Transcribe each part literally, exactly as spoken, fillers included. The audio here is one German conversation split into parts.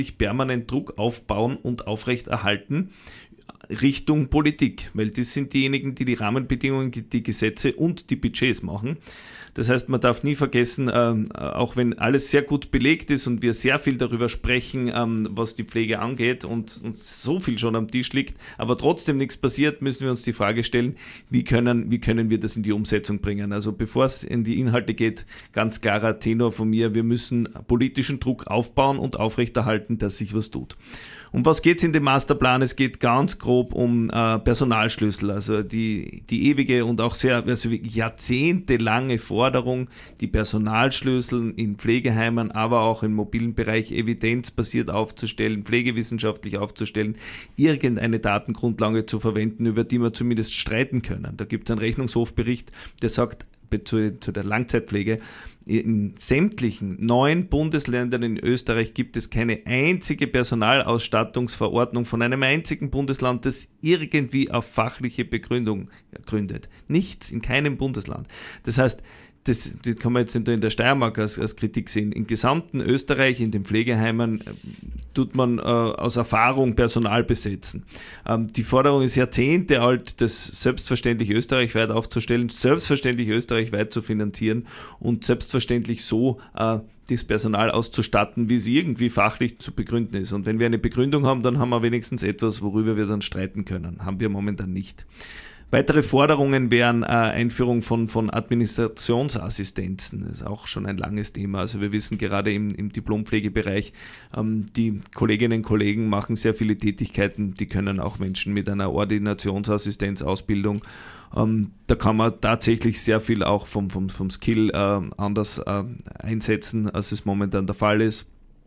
permanent Druck aufbauen und aufrechterhalten Richtung Politik, weil das sind diejenigen, die die Rahmenbedingungen, die Gesetze und die Budgets machen. Das heißt, man darf nie vergessen, ähm, auch wenn alles sehr gut belegt ist und wir sehr viel darüber sprechen, ähm, was die Pflege angeht und, und so viel schon am Tisch liegt, aber trotzdem nichts passiert, müssen wir uns die Frage stellen, wie können, wie können wir das in die Umsetzung bringen? Also bevor es in die Inhalte geht, ganz klarer Tenor von mir, wir müssen politischen Druck aufbauen und aufrechterhalten, dass sich was tut. Um was geht es in dem Masterplan? Es geht ganz grob um äh, Personalschlüssel, also die, die ewige und auch sehr also jahrzehntelange Forderung, die Personalschlüssel in Pflegeheimen, aber auch im mobilen Bereich evidenzbasiert aufzustellen, pflegewissenschaftlich aufzustellen, irgendeine Datengrundlage zu verwenden, über die wir zumindest streiten können. Da gibt es einen Rechnungshofbericht, der sagt, Zu, zu der Langzeitpflege. In sämtlichen neun Bundesländern in Österreich gibt es keine einzige Personalausstattungsverordnung von einem einzigen Bundesland, das irgendwie auf fachliche Begründung gründet. Nichts, in keinem Bundesland. Das heißt, das, das kann man jetzt in der Steiermark als, als Kritik sehen. Im gesamten Österreich, in den Pflegeheimen, äh, tut man äh, aus Erfahrung Personal besetzen. Ähm, die Forderung ist Jahrzehnte alt, das selbstverständlich österreichweit aufzustellen, selbstverständlich österreichweit zu finanzieren und selbstverständlich so äh, das Personal auszustatten, wie es irgendwie fachlich zu begründen ist. Und wenn wir eine Begründung haben, dann haben wir wenigstens etwas, worüber wir dann streiten können. Haben wir momentan nicht. Weitere Forderungen wären äh, Einführung von, von Administrationsassistenzen. Das ist auch schon ein langes Thema. Also wir wissen gerade im, im Diplompflegebereich, ähm, die Kolleginnen und Kollegen machen sehr viele Tätigkeiten, die können auch Menschen mit einer Ordinationsassistenzausbildung. Ähm, da kann man tatsächlich sehr viel auch vom, vom, vom Skill äh, anders äh, einsetzen, als es momentan der Fall ist.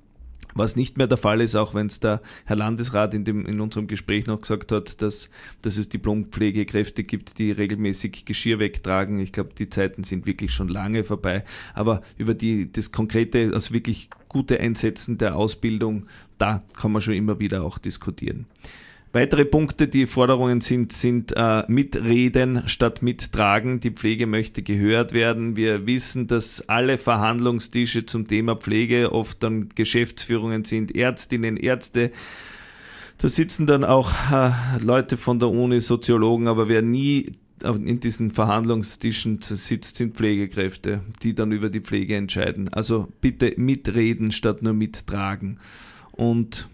Was nicht mehr der Fall ist, auch wenn es der Herr Landesrat in, dem, in unserem Gespräch noch gesagt hat, dass, dass es Diplompflegekräfte gibt, die regelmäßig Geschirr wegtragen. Ich glaube, die Zeiten sind wirklich schon lange vorbei. Aber über die, das konkrete, also wirklich gute Einsetzen der Ausbildung, da kann man schon immer wieder auch diskutieren. Weitere Punkte, die Forderungen sind, sind äh, mitreden statt mittragen. Die Pflege möchte gehört werden. Wir wissen, dass alle Verhandlungstische zum Thema Pflege oft dann Geschäftsführungen sind, Ärztinnen, Ärzte. Da sitzen dann auch äh, Leute von der Uni, Soziologen, aber wer nie in diesen Verhandlungstischen sitzt, sind Pflegekräfte, die dann über die Pflege entscheiden. Also bitte mitreden statt nur mittragen. Und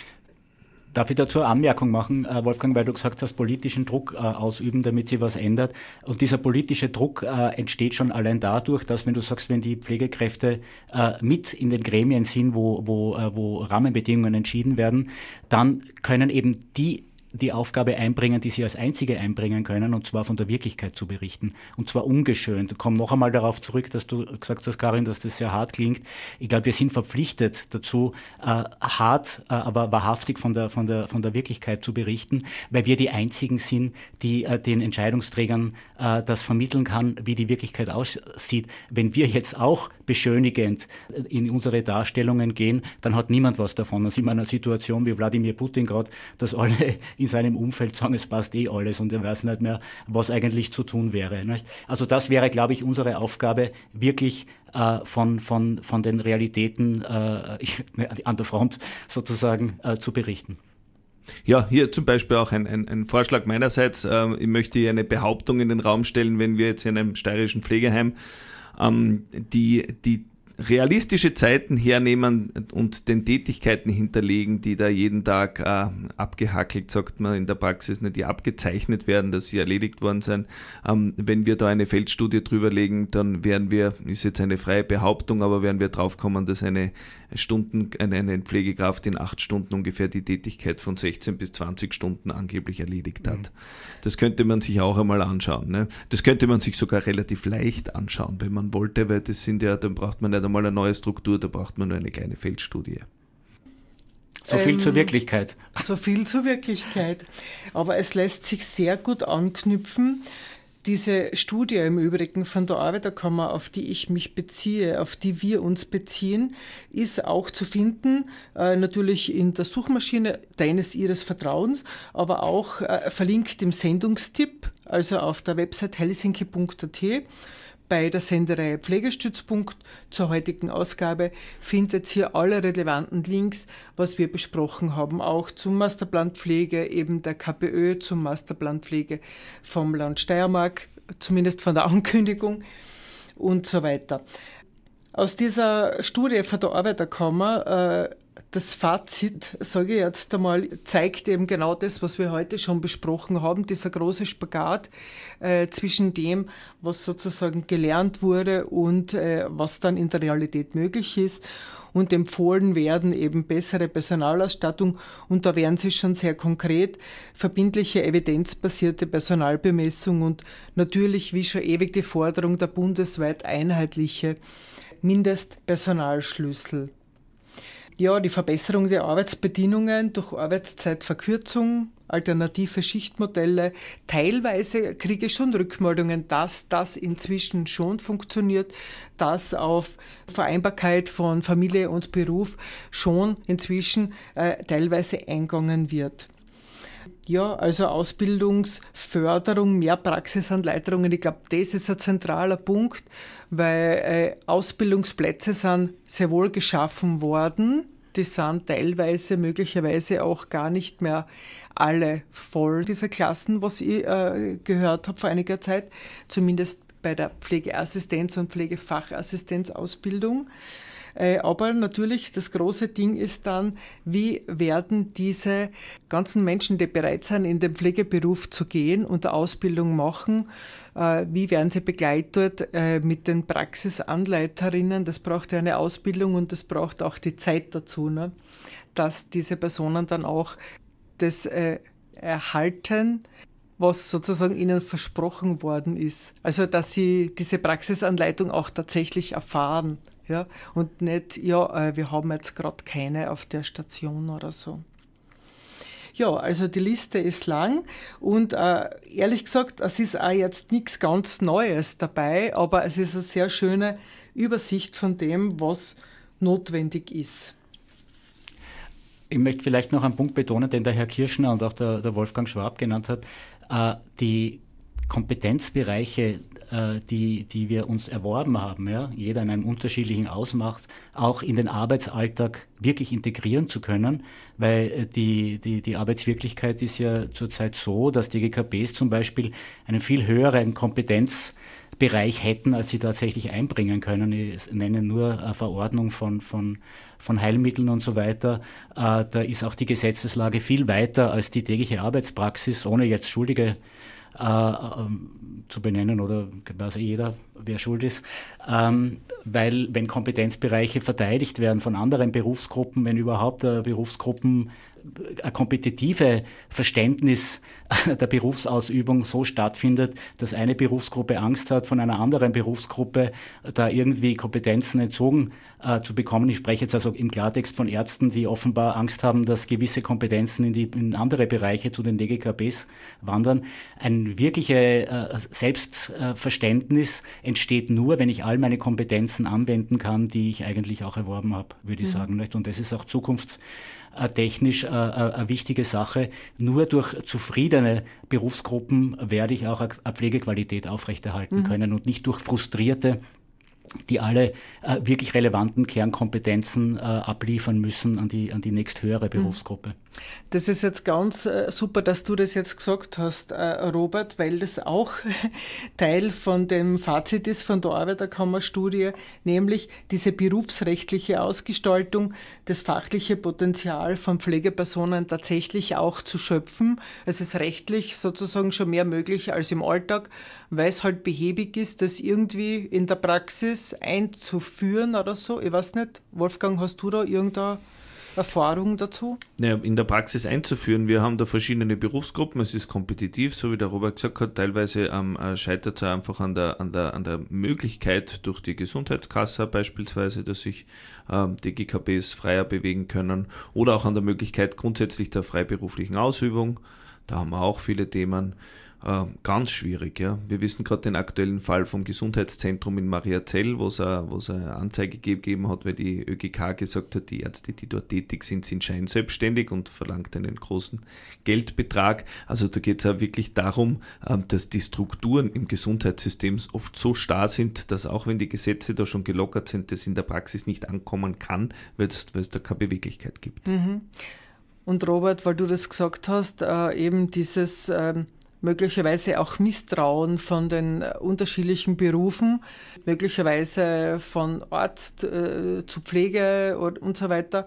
darf ich dazu eine Anmerkung machen, Wolfgang, weil du gesagt hast, politischen Druck äh, ausüben, damit sich was ändert. Und dieser politische Druck äh, entsteht schon allein dadurch, dass, wenn du sagst, wenn die Pflegekräfte äh, mit in den Gremien sind, wo, wo, äh, wo Rahmenbedingungen entschieden werden, dann können eben die die Aufgabe einbringen, die sie als einzige einbringen können, und zwar von der Wirklichkeit zu berichten, und zwar ungeschönt. Ich komme noch einmal darauf zurück, dass du gesagt hast, Karin, dass das sehr hart klingt. Ich glaube, wir sind verpflichtet dazu, äh, hart, äh, aber wahrhaftig von der, von der, von der Wirklichkeit zu berichten, weil wir die Einzigen sind, die äh, den Entscheidungsträgern äh, das vermitteln kann, wie die Wirklichkeit aussieht. Wenn wir jetzt auch beschönigend in unsere Darstellungen gehen, dann hat niemand was davon. Dann sind wir in einer Situation wie Wladimir Putin gerade, dass alle in seinem Umfeld sagen, es passt eh alles und er weiß nicht mehr, was eigentlich zu tun wäre. Nicht? Also das wäre, glaube ich, unsere Aufgabe, wirklich äh, von, von, von den Realitäten äh, an der Front sozusagen äh, zu berichten. Ja, hier zum Beispiel auch ein, ein, ein Vorschlag meinerseits. Ähm, ich möchte hier eine Behauptung in den Raum stellen, wenn wir jetzt in einem steirischen Pflegeheim ähm, die, die realistische Zeiten hernehmen und den Tätigkeiten hinterlegen, die da jeden Tag äh, abgehackelt, sagt man in der Praxis, nicht, die abgezeichnet werden, dass sie erledigt worden sind. Ähm, wenn wir da eine Feldstudie drüber legen, dann werden wir, ist jetzt eine freie Behauptung, aber werden wir drauf kommen, dass eine Stunden, eine, eine Pflegekraft in acht Stunden ungefähr die Tätigkeit von sechzehn bis zwanzig Stunden angeblich erledigt hat. Mhm. Das könnte man sich auch einmal anschauen. Ne? Das könnte man sich sogar relativ leicht anschauen, wenn man wollte, weil das sind ja, dann braucht man nicht einmal eine neue Struktur, da braucht man nur eine kleine Feldstudie. So viel ähm, zur Wirklichkeit. So viel zur Wirklichkeit. Aber es lässt sich sehr gut anknüpfen. Diese Studie im Übrigen von der Arbeiterkammer, auf die ich mich beziehe, auf die wir uns beziehen, ist auch zu finden, äh, natürlich in der Suchmaschine deines, ihres Vertrauens, aber auch äh, verlinkt im Sendungstipp, also auf der Website helsinki punkt at. bei der Sendereihe Pflegestützpunkt zur heutigen Ausgabe findet ihr alle relevanten Links, was wir besprochen haben, auch zum Masterplan Pflege, eben der K P Ö, zum Masterplan Pflege vom Land Steiermark, zumindest von der Ankündigung und so weiter. Aus dieser Studie von der Arbeiterkammer, äh, das Fazit, sage ich jetzt einmal, zeigt eben genau das, was wir heute schon besprochen haben, dieser große Spagat äh, zwischen dem, was sozusagen gelernt wurde und äh, was dann in der Realität möglich ist. Und empfohlen werden eben bessere Personalausstattung und da wären sie schon sehr konkret, verbindliche evidenzbasierte Personalbemessung und natürlich, wie schon ewig die Forderung, der bundesweit einheitliche Mindestpersonalschlüssel. Ja, die Verbesserung der Arbeitsbedingungen durch Arbeitszeitverkürzung, alternative Schichtmodelle. Teilweise kriege ich schon Rückmeldungen, dass das inzwischen schon funktioniert, dass auf Vereinbarkeit von Familie und Beruf schon inzwischen äh, teilweise eingegangen wird. Ja, also Ausbildungsförderung, mehr Praxisanleitungen, ich glaube, das ist ein zentraler Punkt, weil äh, Ausbildungsplätze sind sehr wohl geschaffen worden. Die sind teilweise möglicherweise auch gar nicht mehr alle voll, diese Klassen, was ich äh, gehört habe vor einiger Zeit, zumindest bei der Pflegeassistenz- und Pflegefachassistenzausbildung. Aber natürlich, das große Ding ist dann, wie werden diese ganzen Menschen, die bereit sind, in den Pflegeberuf zu gehen und eine Ausbildung machen, wie werden sie begleitet mit den Praxisanleiterinnen? Das braucht ja eine Ausbildung und das braucht auch die Zeit dazu, ne? Dass diese Personen dann auch das erhalten, was sozusagen ihnen versprochen worden ist. Also, dass sie diese Praxisanleitung auch tatsächlich erfahren. Ja, und nicht, ja, wir haben jetzt gerade keine auf der Station oder so. Ja, also die Liste ist lang und äh, ehrlich gesagt, es ist auch jetzt nichts ganz Neues dabei, aber es ist eine sehr schöne Übersicht von dem, was notwendig ist. Ich möchte vielleicht noch einen Punkt betonen, den der Herr Kirschner und auch der, der Wolfgang Schwab genannt hat. Äh, die Kompetenzbereiche, äh, die, die wir uns erworben haben, ja, jeder in einem unterschiedlichen Ausmaß, auch in den Arbeitsalltag wirklich integrieren zu können, weil äh, die, die, die Arbeitswirklichkeit ist ja zurzeit so, dass die G K Bs zum Beispiel einen viel höheren Kompetenzbereich hätten, als sie tatsächlich einbringen können. Ich nenne nur eine Verordnung von, von, von Heilmitteln und so weiter. Äh, da ist auch die Gesetzeslage viel weiter als die tägliche Arbeitspraxis, ohne jetzt Schuldige Äh, ähm, zu benennen oder weiß jeder, wer schuld ist, ähm, weil wenn Kompetenzbereiche verteidigt werden von anderen Berufsgruppen, wenn überhaupt äh, Berufsgruppen ein kompetitive Verständnis der Berufsausübung so stattfindet, dass eine Berufsgruppe Angst hat, von einer anderen Berufsgruppe da irgendwie Kompetenzen entzogen äh, zu bekommen. Ich spreche jetzt also im Klartext von Ärzten, die offenbar Angst haben, dass gewisse Kompetenzen in, die, in andere Bereiche zu den D G K Bs wandern. Ein wirkliches äh, Selbstverständnis entsteht nur, wenn ich all meine Kompetenzen anwenden kann, die ich eigentlich auch erworben habe, würde ich mhm. sagen. Und das ist auch Zukunfts technisch äh, eine wichtige Sache. Nur durch zufriedene Berufsgruppen werde ich auch eine Pflegequalität aufrechterhalten mhm. können und nicht durch frustrierte, die alle äh, wirklich relevanten Kernkompetenzen äh, abliefern müssen an die, an die nächsthöhere Berufsgruppe. Das ist jetzt ganz äh, super, dass du das jetzt gesagt hast, äh, Robert, weil das auch Teil von dem Fazit ist von der Arbeiterkammerstudie, nämlich diese berufsrechtliche Ausgestaltung, das fachliche Potenzial von Pflegepersonen tatsächlich auch zu schöpfen. Es ist rechtlich sozusagen schon mehr möglich als im Alltag, weil es halt behäbig ist, das irgendwie in der Praxis einzuführen oder so. Ich weiß nicht, Wolfgang, hast du da irgendeine Erfahrung dazu? Ja, in der Praxis einzuführen. Wir haben da verschiedene Berufsgruppen. Es ist kompetitiv, so wie der Robert gesagt hat. Teilweise ähm, scheitert es einfach an der, an, der, an der Möglichkeit durch die Gesundheitskasse beispielsweise, dass sich ähm, die G K Bs freier bewegen können, oder auch an der Möglichkeit grundsätzlich der freiberuflichen Ausübung. Da haben wir auch viele Themen. äh, ganz schwierig. Ja. Wir wissen gerade den aktuellen Fall vom Gesundheitszentrum in Mariazell, wo es eine Anzeige gegeben hat, weil die ÖGK gesagt hat, die Ärzte, die dort tätig sind, sind scheinselbstständig und verlangt einen großen Geldbetrag. Also da geht es auch wirklich darum, äh, dass die Strukturen im Gesundheitssystem oft so starr sind, dass auch wenn die Gesetze da schon gelockert sind, das in der Praxis nicht ankommen kann, weil es, weil es da keine Beweglichkeit gibt. Mhm. Und Robert, weil du das gesagt hast, äh, eben dieses äh, möglicherweise auch Misstrauen von den äh, unterschiedlichen Berufen, möglicherweise von Arzt äh, zu Pflege und, und so weiter.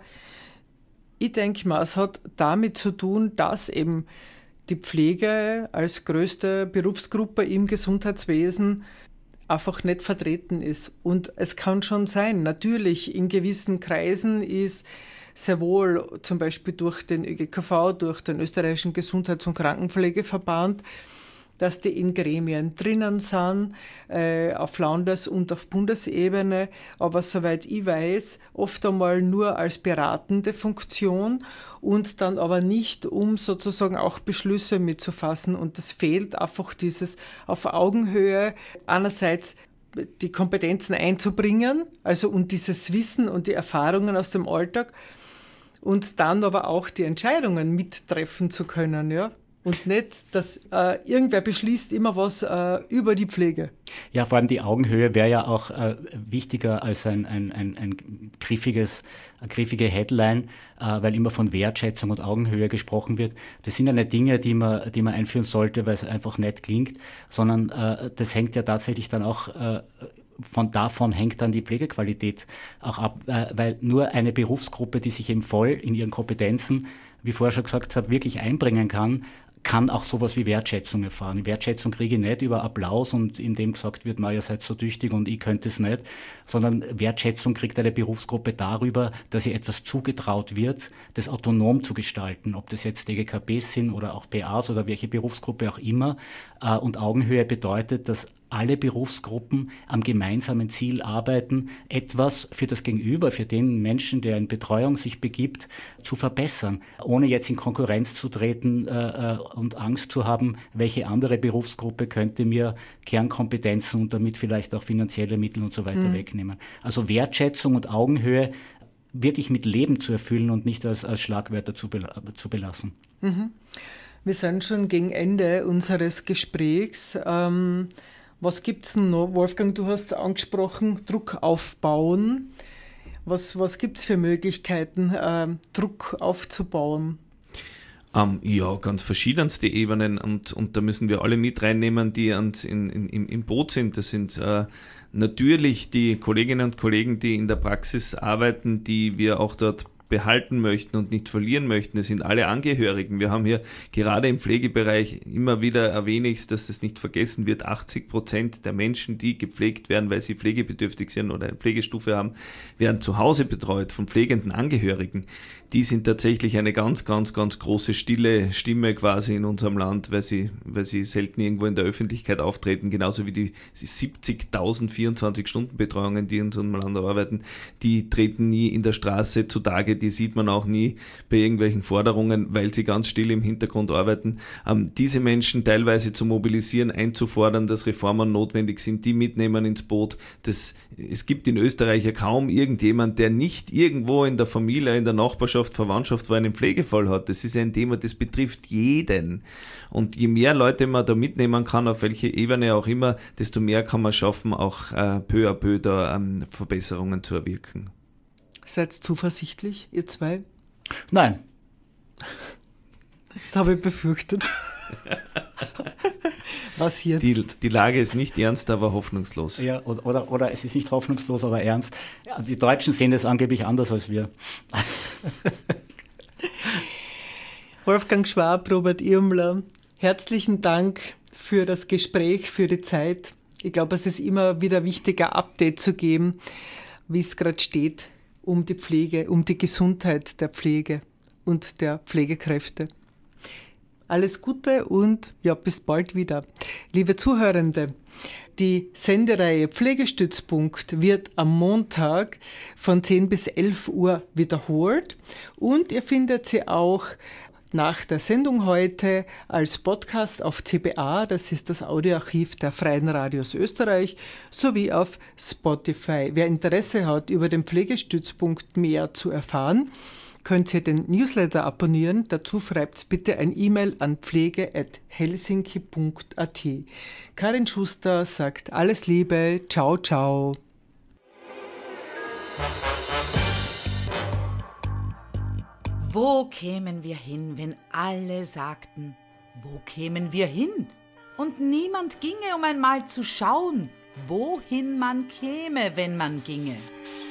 Ich denke mal, es hat damit zu tun, dass eben die Pflege als größte Berufsgruppe im Gesundheitswesen einfach nicht vertreten ist. Und es kann schon sein, natürlich in gewissen Kreisen ist sehr wohl zum Beispiel durch den Ö G K V, durch den österreichischen Gesundheits- und Krankenpflegeverband, dass die in Gremien drinnen sind, äh, auf Landes- und auf Bundesebene, aber soweit ich weiß, oft einmal nur als beratende Funktion und dann aber nicht, um sozusagen auch Beschlüsse mitzufassen. Und das fehlt einfach dieses auf Augenhöhe einerseits die Kompetenzen einzubringen, also und dieses Wissen und die Erfahrungen aus dem Alltag und dann aber auch die Entscheidungen mittreffen zu können, ja. Und nicht, dass äh, irgendwer beschließt immer was äh, über die Pflege. Ja, vor allem die Augenhöhe wäre ja auch äh, wichtiger als ein, ein, ein, ein griffiges, eine griffige Headline, äh, weil immer von Wertschätzung und Augenhöhe gesprochen wird. Das sind ja nicht Dinge, die man, die man einführen sollte, weil es einfach nett klingt, sondern äh, das hängt ja tatsächlich dann auch äh, Von davon hängt dann die Pflegequalität auch ab, weil nur eine Berufsgruppe, die sich eben voll in ihren Kompetenzen, wie vorher schon gesagt habe, wirklich einbringen kann, kann auch sowas wie Wertschätzung erfahren. Die Wertschätzung kriege ich nicht über Applaus und indem gesagt wird, ihr seid so tüchtig und ich könnte es nicht, sondern Wertschätzung kriegt eine Berufsgruppe darüber, dass ihr etwas zugetraut wird, das autonom zu gestalten, ob das jetzt D G K Bs sind oder auch P As oder welche Berufsgruppe auch immer. Und Augenhöhe bedeutet, dass alle Berufsgruppen am gemeinsamen Ziel arbeiten, etwas für das Gegenüber, für den Menschen, der in Betreuung sich begibt, zu verbessern, ohne jetzt in Konkurrenz zu treten äh, und Angst zu haben, welche andere Berufsgruppe könnte mir Kernkompetenzen und damit vielleicht auch finanzielle Mittel und so weiter mhm. wegnehmen. Also Wertschätzung und Augenhöhe wirklich mit Leben zu erfüllen und nicht als, als Schlagwörter zu, bel- zu belassen. Mhm. Wir sind schon gegen Ende unseres Gesprächs. Ähm Was gibt es denn noch? Wolfgang, du hast angesprochen, Druck aufbauen. Was, was gibt es für Möglichkeiten, äh, Druck aufzubauen? Um, ja, ganz verschiedenste Ebenen und, und da müssen wir alle mit reinnehmen, die ans, in, in, im Boot sind. Das sind äh, natürlich die Kolleginnen und Kollegen, die in der Praxis arbeiten, die wir auch dort behalten möchten und nicht verlieren möchten. Es sind alle Angehörigen. Wir haben hier gerade im Pflegebereich immer wieder erwähne ich, dass es nicht vergessen wird, achtzig Prozent der Menschen, die gepflegt werden, weil sie pflegebedürftig sind oder eine Pflegestufe haben, werden zu Hause betreut von pflegenden Angehörigen. Die sind tatsächlich eine ganz, ganz, ganz große stille Stimme quasi in unserem Land, weil sie, weil sie selten irgendwo in der Öffentlichkeit auftreten, genauso wie die siebzigtausend vierundzwanzig-Stunden-Betreuungen, die in unserem Land arbeiten, die treten nie in der Straße zutage, die sieht man auch nie bei irgendwelchen Forderungen, weil sie ganz still im Hintergrund arbeiten. Ähm, diese Menschen teilweise zu mobilisieren, einzufordern, dass Reformen notwendig sind, die mitnehmen ins Boot. Das, es gibt in Österreich ja kaum irgendjemand, der nicht irgendwo in der Familie, in der Nachbarschaft, Verwandtschaft, wo einen Pflegefall hat. Das ist ein Thema, das betrifft jeden. Und je mehr Leute man da mitnehmen kann, auf welche Ebene auch immer, desto mehr kann man schaffen, auch äh, peu à peu da ähm, Verbesserungen zu erwirken. Seid zuversichtlich, ihr zwei? Nein. Das habe ich befürchtet. Was jetzt? Die, die Lage ist nicht ernst, aber hoffnungslos. Ja, oder, oder, oder es ist nicht hoffnungslos, aber ernst. Ja, die Deutschen sehen das angeblich anders als wir. Wolfgang Schwab, Robert Irmler, herzlichen Dank für das Gespräch, für die Zeit. Ich glaube, es ist immer wieder wichtig, ein Update zu geben, wie es gerade steht, um die Pflege, um die Gesundheit der Pflege und der Pflegekräfte. Alles Gute und ja, bis bald wieder. Liebe Zuhörende, die Sendereihe Pflegestützpunkt wird am Montag von zehn bis elf Uhr wiederholt und ihr findet sie auch nach der Sendung heute als Podcast auf T B A, das ist das Audioarchiv der Freien Radios Österreich, sowie auf Spotify. Wer Interesse hat, über den Pflegestützpunkt mehr zu erfahren, könnt ihr den Newsletter abonnieren. Dazu schreibt bitte ein E-Mail an pflege at helsinki punkt a t. Karin Schuster sagt alles Liebe, ciao, ciao. Wo kämen wir hin, wenn alle sagten, wo kämen wir hin? Und niemand ginge, um einmal zu schauen, wohin man käme, wenn man ginge.